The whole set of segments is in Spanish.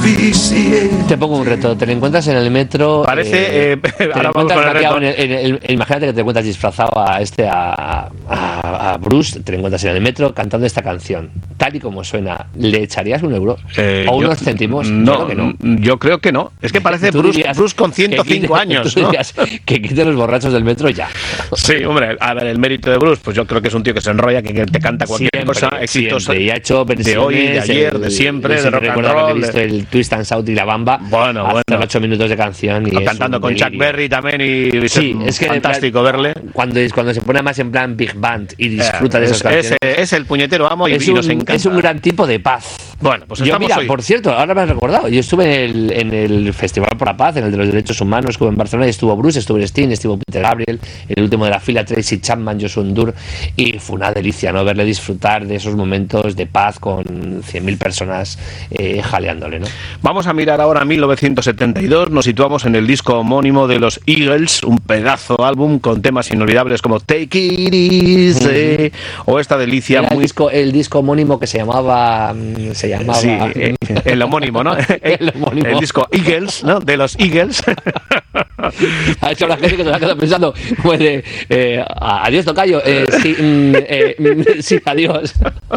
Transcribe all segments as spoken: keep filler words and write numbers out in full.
difícil. Te pongo un reto, te lo encuentras en el metro. Parece. Eh, Eh, te lo ahora vamos con el reto. en el, en el, en, imagínate que te encuentras disfrazado a este a, a, a Bruce, te lo encuentras en el metro cantando esta canción. Tal y como suena, ¿le echarías un euro? Eh, ¿O yo, unos céntimos? No, yo creo que no. Yo creo que no. Es que parece Bruce, dirías, Bruce con ciento cinco quite, años. tú ¿no? dirías, que quite los borrachos del metro ya. Sí, hombre, a ver, el mérito de Bruce, pues yo creo que es un tío que se enrolla, que, que te canta cualquier Siempre, cosa exitosa. siempre. Y ha hecho de hoy, de ayer, el, de siempre, el, de rock and roll. He visto de... el Twist and Shout y la Bamba. Bueno, hasta bueno. ocho minutos de canción. Y cantando con Chuck Berry también. Y sí, es que fantástico plan, verle. Cuando, cuando se pone más en plan Big Band y disfruta eh, de esas es, canciones. Es, es el puñetero amo y, es y un, nos encanta. Es un gran tipo de paz. Bueno, pues yo, mira, hoy. por cierto, ahora me has recordado. Yo estuve en el, en el Festival por la Paz, en el de los Derechos Humanos, estuve en Barcelona y estuvo Bruce, estuvo Sting, estuvo Peter Gabriel, el último de la fila, Tracy Chapman, Joshua Undur, y fue una delicia, ¿no? Verle disfrutar de esos momentos de paz con cien mil personas eh, jaleándole, ¿no? Vamos a mirar ahora mil novecientos setenta y dos, nos situamos en el disco homónimo de los Eagles, un pedazo álbum con temas inolvidables como Take It Easy, uh-huh. o esta delicia. Era muy... el, disco, el disco homónimo que se llamaba... Se llamaba... Sí, eh, el homónimo, ¿no? el, homónimo. El disco Eagles, ¿no? De los Eagles. Ha hecho la gente que se va a quedar pensando, pues de, eh, adiós tocayo, eh, sí, mm, eh, sí, adiós.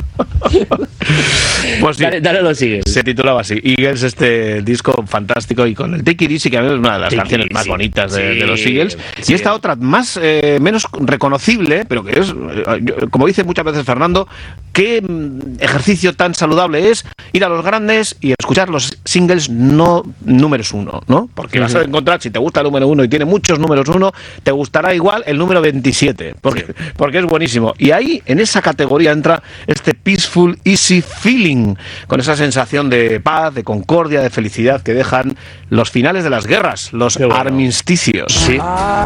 Pues sí, dale, dale los Eagles. Se titulaba así, Eagles, este disco fantástico, y con el Take It Easy, que a mí es una de las Take canciones Easy. más bonitas de, sí, de los Eagles, sí. Y esta otra más eh, menos reconocible, pero que es, eh, como dice muchas veces Fernando, qué ejercicio tan saludable es ir a los grandes y escuchar los singles no números uno, ¿no? Porque uh-huh. vas a encontrar, si te gusta el número uno y tiene muchos números uno, te gustará igual el número veintisiete, porque, sí. porque es buenísimo. Y ahí, en esa categoría, entra este Peaceful Easy Feeling, con esa sensación de paz, de concordia, de felicidad que dejan los finales de las guerras, los bueno. armisticios. Sí.